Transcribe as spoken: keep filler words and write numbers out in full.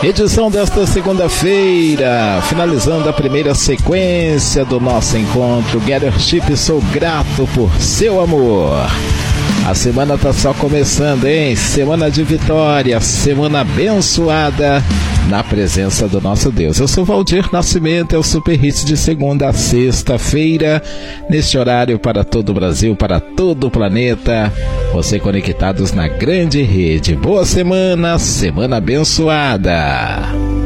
Edição desta segunda-feira, finalizando a primeira sequência do nosso encontro. Gathership, sou grato por seu amor. A semana tá só começando, hein? Semana de vitória, semana abençoada na presença do nosso Deus. Eu sou Valdir Nascimento, é o Super Hits de segunda a sexta-feira, neste horário para todo o Brasil, para todo o planeta. Você conectados na grande rede. Boa semana, semana abençoada.